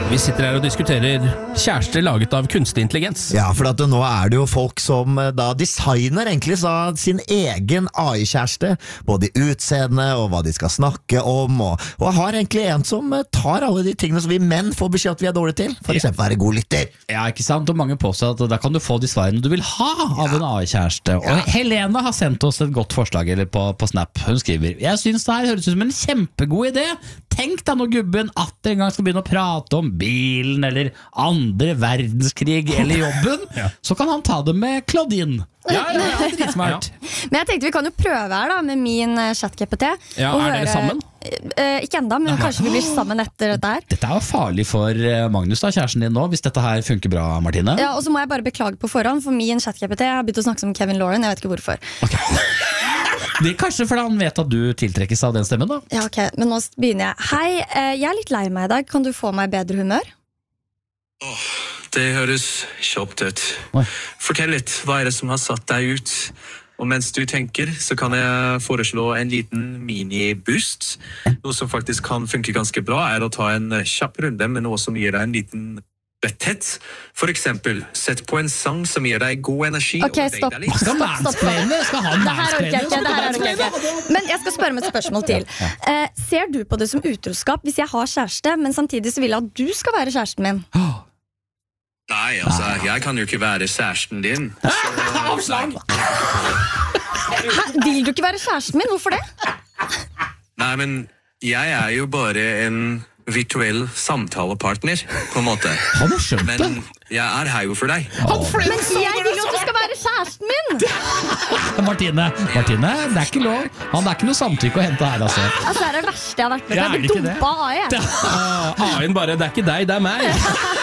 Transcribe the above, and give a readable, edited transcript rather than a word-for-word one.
Vi sitter her og diskuterer kjærester laget av kunstig intelligens. Ja, for at nå det jo folk som da designer egentlig sin egen AI-kjæreste, både i utseende og hva de skal snakke om, og har egentlig en som tar alle de tingene som vi menn får beskjed at vi dårlige til, for eksempel være god lytter. Ja, ikke sant? Og mange påstår at da kan du få de svarene du vil ha av en AI-kjæreste. Og Helene har sendt oss et godt forslag på Snap. Hun skriver: Jeg synes det her høres ut som en kjempegod idé. Tenk da når gubben atter en gang skal begynne å prate om bilen eller andre verdenskrig eller jobben, så kan han ta det med Claudine. Ja, dritsmart. Men jeg tenkte vi kan jo prøve her da med min chat-GPT. Ja, dere sammen? Ikke enda, men kanskje vi blir sammen etter dette her. Dette jo farlig for Magnus da, kjæresten din nå, hvis dette her funker bra, Martine. Ja, og så må jeg bare beklage på forhånd, for min chat-GPT har begynt å snakke som Kevin Lauren, jeg vet ikke hvorfor. Det kanskje fordi han vet at du tiltrekkes av den stemmen da. Ja, ok, men nå begynner jeg. Hei, jeg litt lei meg i dag, kan du få meg bedre humør? Det høres kjøpt ut. Fortell litt, hva det som har satt deg ut? Og mens du tenker, så kan jeg foreslå en liten mini-boost. Noe som faktisk kan funke ganske bra å ta en kjapp runde med noe som gir deg en liten letthet. For eksempel, sett på en sang som gir deg god energi. Ok, stopp. Skal mansplaine? Skal han Det her orker jeg ikke. Men jeg skal spørre med et spørsmål til. Ser du på det som utroskap hvis jeg har kjæreste, men samtidig så vil jeg at du skal være kjæresten min? Nei, altså, jeg kan jo ikke være kjæresten din. Avslag! Vil du ikke være kjæresten min? Hvorfor det? Nei, men jeg jo bare en virtuell samtalepartner, på en måte. Han har skjønt det. Men jeg her jo for deg. Men jeg vil jo at du skal være kjæresten min! Martine, det ikke lov. Han ikke noe samtykke å hente her, altså. Altså, det det verste jeg har vært med. Jeg ble dumpa AI. AI-en bare, det ikke deg, det meg.